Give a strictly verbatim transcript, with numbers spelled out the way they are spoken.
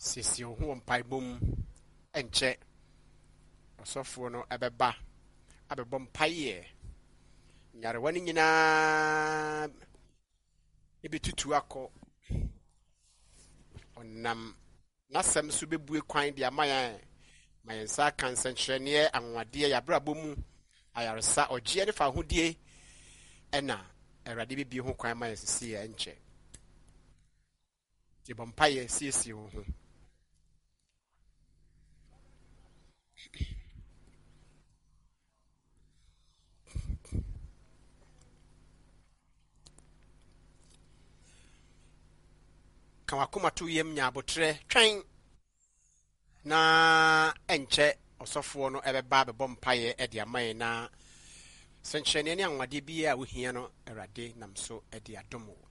sisi ho mpaebom enche osofo no ebeba abebɔ mpaye nyarewa ni nyina ebetutu akɔ onam nasɛm so bebue kwan de amayan mayensa kansenkyerɛne anwade ya brabɔ mu ayaresa ogye ne fa hodie ɛna awurade bibie ho kwan mayen sisi ya enche ti bompaye siesie ho ho kawakoma to yem nya abotre twen na enche osofo no ebeba bebɔ mpaye e de amaye na senkyerɛne ne anwade bi a wohia no awurade nam so e de adomo